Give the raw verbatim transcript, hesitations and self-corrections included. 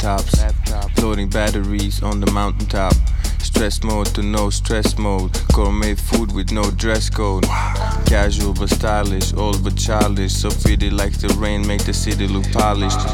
laptops, loading batteries on the mountaintop. Stress mode to no stress mode. Gourmet food with no dress code. Casual but stylish, old but childish. So fitted like the rain, make the city look polished.